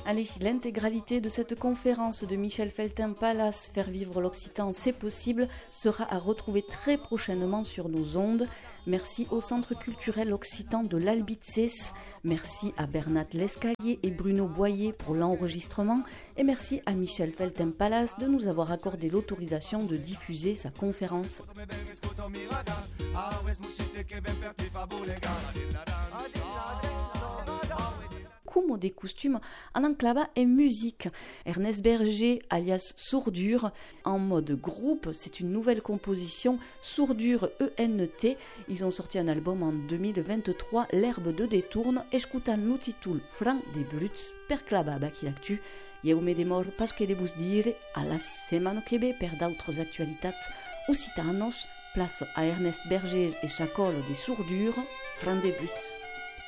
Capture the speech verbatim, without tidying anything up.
Allez, l'intégralité de cette conférence de Michel Feltin-Pallas, Faire vivre l'Occitan, c'est possible, sera à retrouver très prochainement sur nos ondes. Merci au Centre culturel occitan de l'Albitzes, merci à Bernat Lescalier et Bruno Boyer pour l'enregistrement, et merci à Michel Feltin-Pallas de nous avoir accordé l'autorisation de diffuser sa conférence. Como des costumes en enclava et musique. Ernest Berger, alias Sourdure, en mode groupe, c'est une nouvelle composition, Sourdure E N T. Ils ont sorti un album en deux mille vingt-trois, L'herbe de détourne, escutant lo títol Franc des Bruts, per clavar aquí l'actu. Eu me demoro pas que de vos dire a la setmana que ve per d'autres actualitats occitanos. Place à Ernest Berger et Chacol des Sourdures, Franc des Bruts.